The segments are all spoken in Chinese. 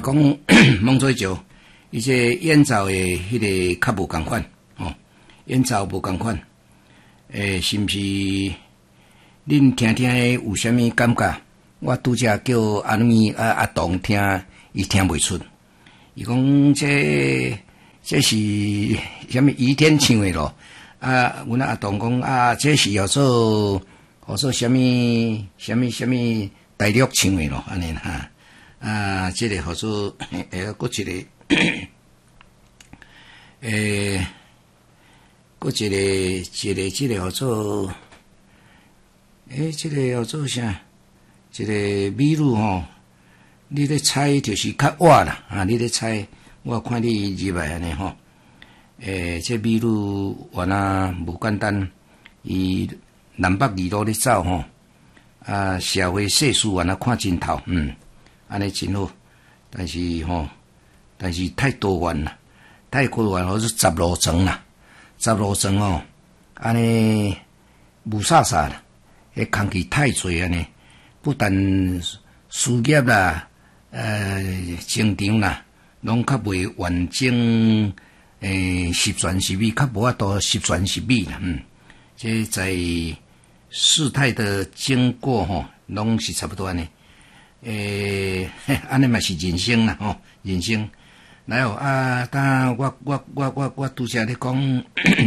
讲蒙水石，伊这烟草的迄个较无共款哦，烟草无共款，是毋是？恁听听有啥物感觉？我拄则叫阿咪阿东听，伊听袂出。伊讲这是啥物倚天唱的咯？阮阿东讲这是叫做啥物大陆唱的咯？安尼哈这个叫做搁一个搁一个这个叫做。这个叫做啥？这个米露吼，你咧猜就是较活啦你咧猜，我看你入来安尼吼。这米露原来无简单，伊南北二路咧走吼，社会世事原来看真透，安尼真好。但是太多元啦，太多元，或是十路庄啦，十路庄哦，安尼无啥啦。迄空气太侪安尼，不但事业啦，情场啦，拢较袂完整，十全十美，较无法度十全十美啦。这在事态的经过吼，拢是差不多安尼。安尼嘛是人生啦吼，人生。然后当我拄则咧讲，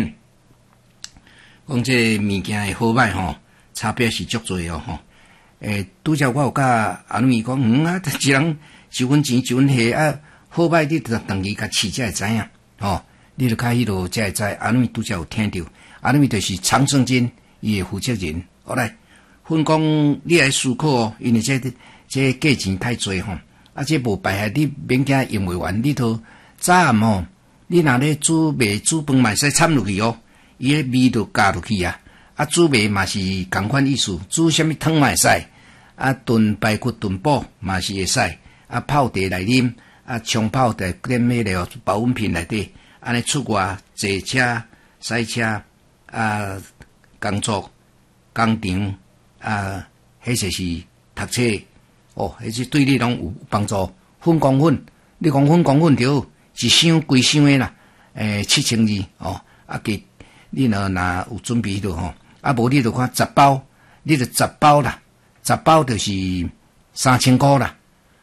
讲这物件的好歹吼。差别是足多哦吼，拄则我有甲阿咪讲，一人一分钱一分货好歹你就等于甲试才会知影，你就较迄落才会知。阿咪拄则有听着，阿咪就是常胜军伊的负责人，后来分工你来思考哦，因为这价钱太多吼，这无败害你免惊用袂完，你都早暗吼，你若咧煮饭嘛会使掺落去哦，伊个味就加落去啊。煮糜嘛是同款意思，煮什么汤嘛会使，炖排骨炖煲嘛是会使，泡茶来啉，冲泡在点迄个保温瓶内底，安尼出外坐车、驶车，工作、工厂，迄就是读册，迄是对你拢有帮助。分公分，你讲分公分着一箱规箱的啦，7000字给你若有准备着吼。无你就看10包，你就10包啦，10包就是3000块啦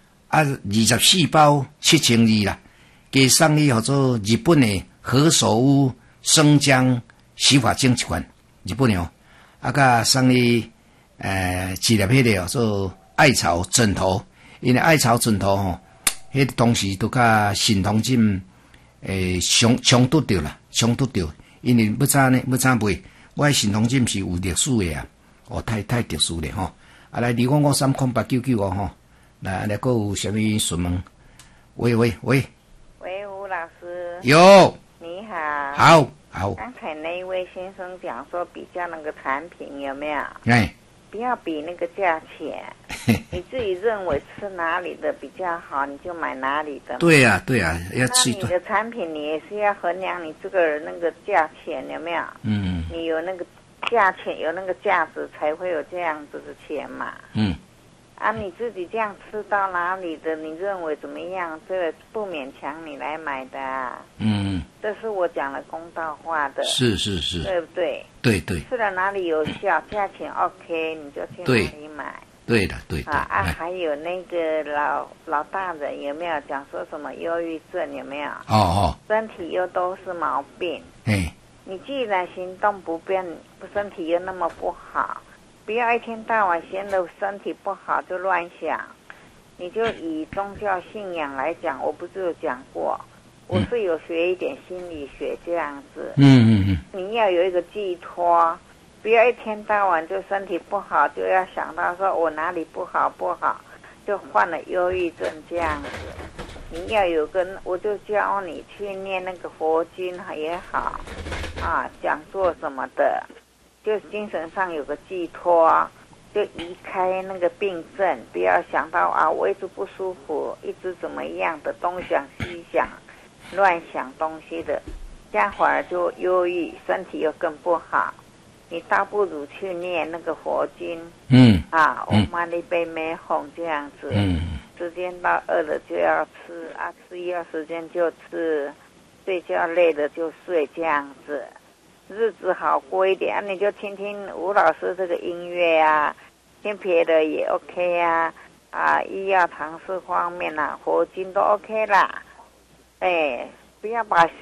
，24包7000字啦，加送你叫做日本的何首乌生姜洗发精一罐，日本的甲送你一粒迄个叫做艾草枕头，因为艾草枕头吼，迄当时都甲神通镜冲拄着啦，冲拄着，因为要怎买？我神通镜是有历史的太特殊了吼。来2553899吼，来有啥物询问？喂，吴老师。 有。 你好。 好。 刚才那一位先生讲说比较那个产品有没有？不要比那个价钱，你自己认为吃哪里的比较好，你就买哪里的。 对呀，要吃。 那你的产品你也是要衡量你这个人那个价钱有没有？你有那个价钱，有那个价值，才会有这样子的钱嘛。你自己这样吃到哪里的，你认为怎么样？这个不勉强你来买的啊。这是我讲的公道话的。是，对不对？ 对。 吃了哪里有效，价钱 OK， 你就去哪里买。对的。还有那个老大人有没有讲说什么忧郁症有没有？身体又都是毛病。你既然行动不便，身体又那么不好，不要一天到晚闲得身体不好就乱想。你就以宗教信仰来讲，我不是有讲过，我是有学一点心理学这样子。你要有一个寄托，不要一天到晚就身体不好就要想到说我哪里不好，就患了忧郁症这样子。你要有我就教你去念那个佛经也好讲座什么的，就精神上有个寄托，就移开那个病症，不要想到我一直不舒服，一直怎么样的东想西想，乱想东西的，这样反而就忧郁，身体又更不好。你倒不如去念那个佛经，嗡嘛呢呗咪吽这样子， 时间到，饿了就要吃啊，吃药时间就吃，睡觉累了就睡，这样子，日子好过一点啊。你就听听吴老师这个音乐啊，听别的也 OK 啊，医药常识方面啊，佛经都 OK 啦，不要把